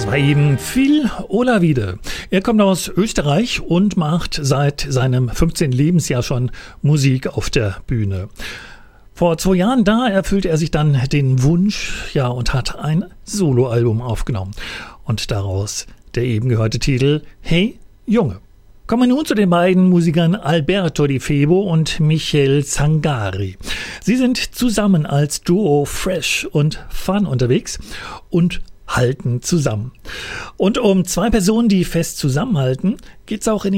war eben Phil Olavide. Er kommt aus Österreich und macht seit seinem 15. Lebensjahr schon Musik auf der Bühne. Vor 2 Jahren da erfüllte er sich dann den Wunsch, und hat ein Soloalbum aufgenommen. Und daraus der eben gehörte Titel Hey Junge. Kommen wir nun zu den beiden Musikern Alberto Di Febo und Michel Zangari. Sie sind zusammen als Duo Fresh und Fun unterwegs und halten zusammen. Und um 2 Personen, die fest zusammenhalten, geht's auch in